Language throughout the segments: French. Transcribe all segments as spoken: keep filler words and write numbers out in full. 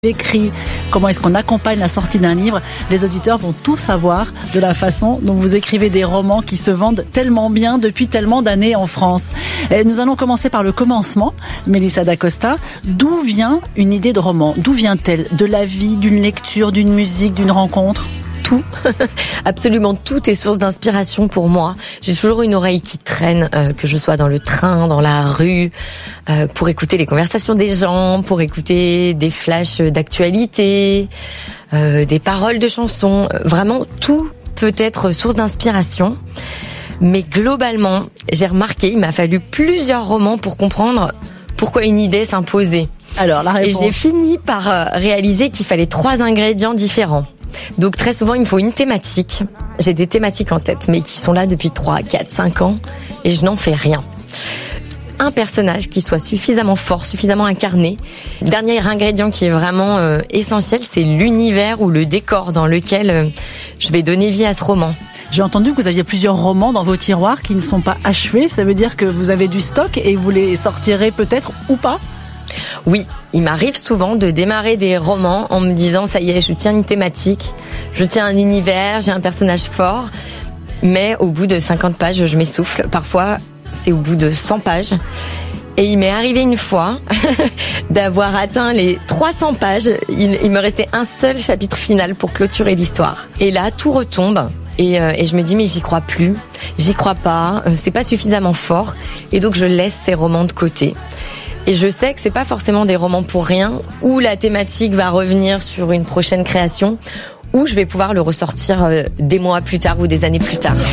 L'écrit, comment est-ce qu'on accompagne la sortie d'un livre, les auditeurs vont tout savoir de la façon dont vous écrivez des romans qui se vendent tellement bien depuis tellement d'années en France. Et nous allons commencer par le commencement. Melissa d'Acosta, d'où vient une idée de roman? D'où vient-elle? De la vie, d'une lecture, d'une musique, d'une rencontre? Tout, absolument tout est source d'inspiration pour moi. J'ai toujours une oreille qui traîne, euh, que je sois dans le train, dans la rue, euh, pour écouter les conversations des gens, pour écouter des flashs d'actualité, euh, des paroles de chansons. Vraiment, tout peut être source d'inspiration. Mais globalement, j'ai remarqué, il m'a fallu plusieurs romans pour comprendre pourquoi une idée s'imposait. Alors, la réponse. Et j'ai fini par réaliser qu'il fallait trois ingrédients différents. Donc très souvent, il me faut une thématique. J'ai des thématiques en tête, mais qui sont là depuis trois, quatre, cinq ans, et je n'en fais rien. Un personnage qui soit suffisamment fort, suffisamment incarné. Le dernier ingrédient qui est vraiment euh, essentiel, c'est l'univers ou le décor dans lequel euh, je vais donner vie à ce roman. J'ai entendu que vous aviez plusieurs romans dans vos tiroirs qui ne sont pas achevés. Ça veut dire que vous avez du stock et vous les sortirez peut-être ou pas? Oui, il m'arrive souvent de démarrer des romans en me disant ça y est, je tiens une thématique, je tiens un univers, j'ai un personnage fort, mais au bout de cinquante pages, je m'essouffle. Parfois, c'est au bout de cent pages. Et il m'est arrivé une fois d'avoir atteint les trois cents pages. Il, il me restait un seul chapitre final pour clôturer l'histoire. Et là, tout retombe. Et, euh, et je me dis mais j'y crois plus, j'y crois pas, euh, c'est pas suffisamment fort. Et donc je laisse ces romans de côté. Et je sais que c'est pas forcément des romans pour rien, où la thématique va revenir sur une prochaine création, où je vais pouvoir le ressortir des mois plus tard ou des années plus tard.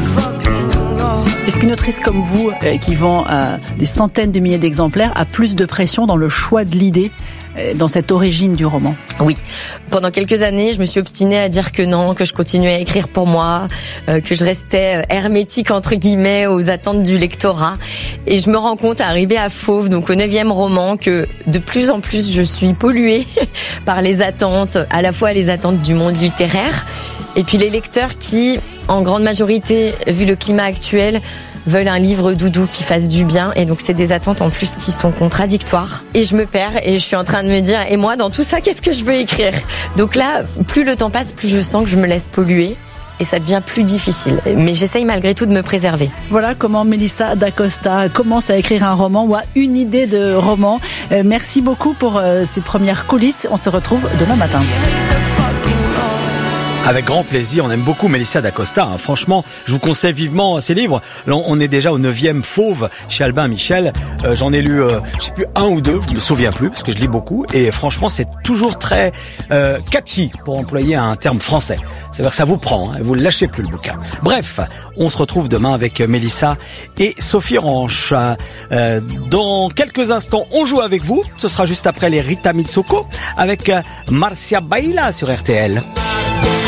Est-ce qu'une autrice comme vous, euh, qui vend euh, des centaines de milliers d'exemplaires, a plus de pression dans le choix de l'idée, euh, dans cette origine du roman? Oui. Pendant quelques années, je me suis obstinée à dire que non, que je continuais à écrire pour moi, euh, que je restais hermétique entre guillemets aux attentes du lectorat. Et je me rends compte, arrivé à Fauve, donc au neuvième roman, que de plus en plus je suis polluée par les attentes, à la fois les attentes du monde littéraire, et puis les lecteurs qui, en grande majorité, vu le climat actuel, veulent un livre doudou qui fasse du bien, et donc c'est des attentes en plus qui sont contradictoires. Et je me perds et je suis en train de me dire, et moi dans tout ça, qu'est-ce que je veux écrire? Donc là, plus le temps passe, plus je sens que je me laisse polluer. Et ça devient plus difficile. Mais j'essaye malgré tout de me préserver. Voilà comment Melissa d'Acosta commence à écrire un roman ou a une idée de roman. Euh, merci beaucoup pour euh, ces premières coulisses. On se retrouve demain matin. Avec grand plaisir, on aime beaucoup Melissa d'Acosta. Hein. Franchement, je vous conseille vivement ses livres. Là, on est déjà au neuvième Fauve chez Albin Michel. Euh, j'en ai lu, euh, je sais plus, un ou deux, je me souviens plus parce que je lis beaucoup. Et franchement, c'est toujours très euh, catchy pour employer un terme français. C'est-à-dire que ça vous prend, hein, vous ne lâchez plus le bouquin. Bref, on se retrouve demain avec Melissa et Sophie Ranch. Euh, dans quelques instants, on joue avec vous. Ce sera juste après les Rita Mitsouko avec Marcia Baila sur R T L.